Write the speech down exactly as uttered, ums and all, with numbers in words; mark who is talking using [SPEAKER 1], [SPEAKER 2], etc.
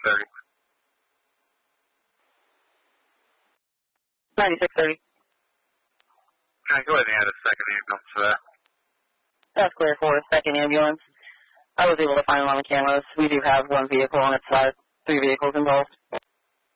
[SPEAKER 1] thirty.
[SPEAKER 2] ninety-six thirty.
[SPEAKER 1] Can I go ahead and add a second ambulance for that?
[SPEAKER 2] That's clear for a second ambulance. I was able to find them on the cameras. We do have one vehicle on its side, three vehicles involved.